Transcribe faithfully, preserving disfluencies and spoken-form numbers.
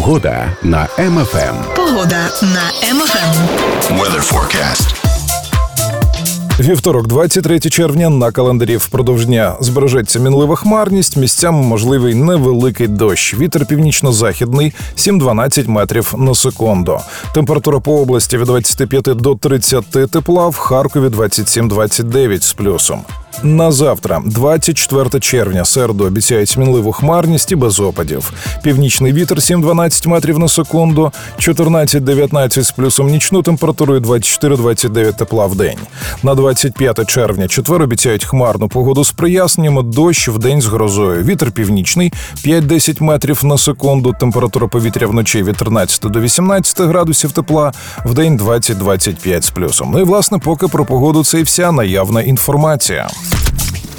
Погода на Ем Еф Ем. Погода на Ем Еф Ем. Weather forecast. Вівторок, двадцять третє червня, на календарі. Впродовж дня збережеться мінлива хмарність, місцями можливий невеликий дощ. Вітер північно-західний сім-дванадцять метрів на секунду. Температура по області від двадцяти п'яти до тридцяти тепла, в Харкові двадцять сім - двадцять дев'ять з плюсом. На завтра, двадцять четверте червня, середу, обіцяють мінливу хмарність і без опадів. Північний вітер сім-дванадцять метрів на секунду, чотирнадцять - дев'ятнадцять з плюсом нічну температуру і двадцять чотири - двадцять дев'ять тепла в день. На двадцять п'яте червня, четвер, обіцяють хмарну погоду з проясненнями, дощ в день з грозою. Вітер північний п'ять - десять метрів на секунду, температура повітря вночі від тринадцяти до вісімнадцяти градусів тепла, в день двадцять - двадцять п'ять з плюсом. Ну і, власне, поки про погоду це і вся наявна інформація.